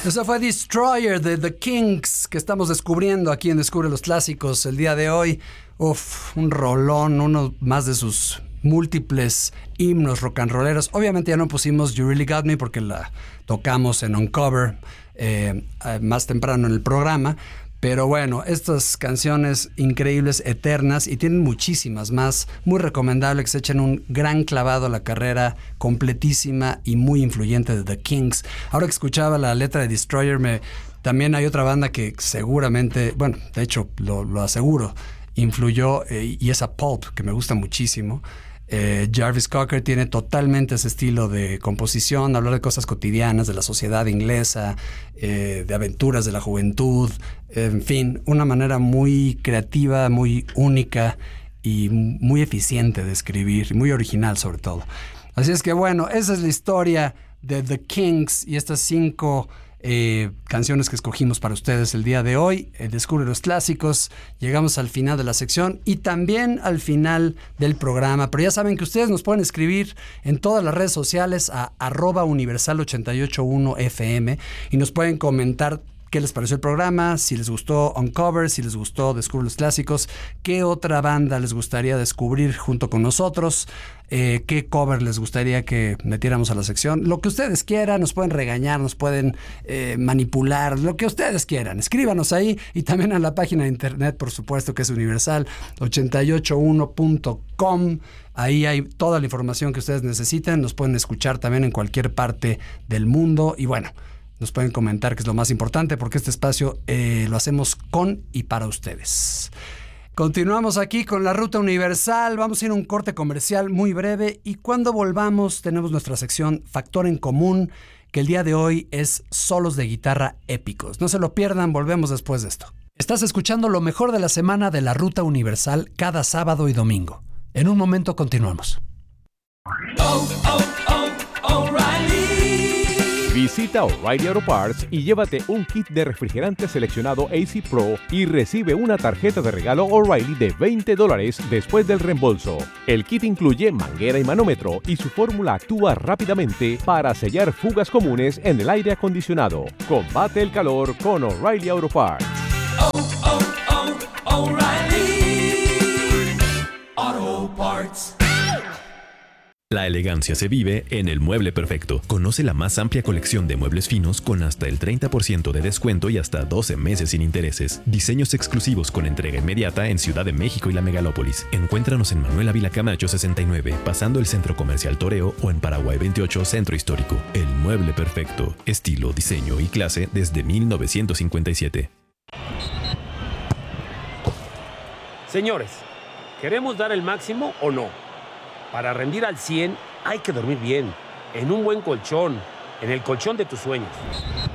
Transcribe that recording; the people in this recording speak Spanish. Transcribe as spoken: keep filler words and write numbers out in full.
Eso fue Destroyer de The Kinks, que estamos descubriendo aquí en Descubre los Clásicos el día de hoy. Uf, un rolón, uno más de sus múltiples himnos rock and rolleros. Obviamente ya no pusimos You Really Got Me porque la tocamos en Uncover eh, más temprano en el programa. Pero bueno, estas canciones increíbles, eternas, y tienen muchísimas más. Muy recomendable que se echen un gran clavado a la carrera completísima y muy influyente de The Kinks. Ahora que escuchaba la letra de Destroyer, me, también hay otra banda que seguramente, bueno, de hecho lo, lo aseguro, influyó, eh, y es a Pulp, que me gusta muchísimo. Eh, Jarvis Cocker tiene totalmente ese estilo de composición, hablar de cosas cotidianas, de la sociedad inglesa, eh, de aventuras de la juventud, eh, en fin, una manera muy creativa, muy única y muy eficiente de escribir, muy original sobre todo. Así es que bueno, esa es la historia de The Kinks y estas cinco Eh, canciones que escogimos para ustedes el día de hoy. eh, Descubre los Clásicos. Llegamos al final de la sección y también al final del programa, pero ya saben que ustedes nos pueden escribir en todas las redes sociales a arroba universal ochenta y ocho punto uno F M y nos pueden comentar qué les pareció el programa, si les gustó Uncover, si les gustó Descubre los Clásicos, qué otra banda les gustaría descubrir junto con nosotros, eh, qué cover les gustaría que metiéramos a la sección. Lo que ustedes quieran, nos pueden regañar, nos pueden eh, manipular, lo que ustedes quieran. Escríbanos ahí y también a la página de internet, por supuesto, que es universal ochenta y ocho uno punto com. Ahí hay toda la información que ustedes necesiten. Nos pueden escuchar también en cualquier parte del mundo y bueno, nos pueden comentar, que es lo más importante, porque este espacio eh, lo hacemos con y para ustedes. Continuamos aquí con la Ruta Universal. Vamos a ir a un corte comercial muy breve y cuando volvamos tenemos nuestra sección Factor en Común, que el día de hoy es solos de guitarra épicos. No se lo pierdan, volvemos después de esto. Estás escuchando lo mejor de la semana de la Ruta Universal cada sábado y domingo. En un momento continuamos. Oh, oh, oh, O'Reilly. Visita O'Reilly Auto Parts y llévate un kit de refrigerante seleccionado A C Pro y recibe una tarjeta de regalo O'Reilly de veinte dólares después del reembolso. El kit incluye manguera y manómetro y su fórmula actúa rápidamente para sellar fugas comunes en el aire acondicionado. Combate el calor con O'Reilly Auto Parts. Oh, oh, oh, O'Reilly Auto Parts. La elegancia se vive en El Mueble Perfecto. Conoce la más amplia colección de muebles finos con hasta el treinta por ciento de descuento y hasta doce meses sin intereses. Diseños exclusivos con entrega inmediata en Ciudad de México y la Megalópolis. Encuéntranos en Manuel Ávila Camacho sesenta y nueve, pasando el Centro Comercial Toreo, o en Paraguay veintiocho, Centro Histórico. El Mueble Perfecto. Estilo, diseño y clase desde mil novecientos cincuenta y siete. Señores, ¿queremos dar el máximo o no? Para rendir al cien hay que dormir bien, en un buen colchón, en el colchón de tus sueños.